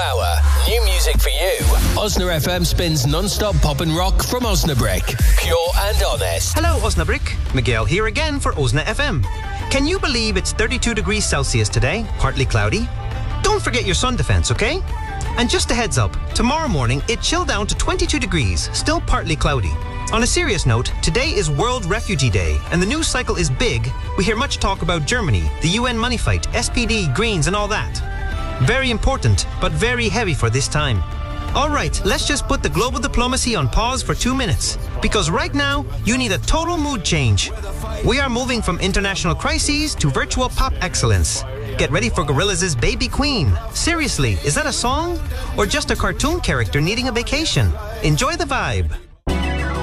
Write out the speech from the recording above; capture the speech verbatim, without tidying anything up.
hour. New music for you. Osna F M spins non-stop pop and rock from Osnabrick. Pure and honest. Hello, Osnabrick. Miguel here again for Osna F M. Can you believe it's thirty-two degrees Celsius today, partly cloudy? Don't forget your sun defense, okay? And just a heads up, tomorrow morning it chilled down to twenty-two degrees, still partly cloudy. On a serious note, today is World Refugee Day, and the news cycle is big. We hear much talk about Germany, the U N money fight, S P D, Greens and all that. Very important, but very heavy for this time. Alright, let's just put the global diplomacy on pause for two minutes. Because right now, you need a total mood change. We are moving from international crises to virtual pop excellence. Get ready for Gorillaz' Baby Queen. Seriously, is that a song? Or just a cartoon character needing a vacation? Enjoy the vibe.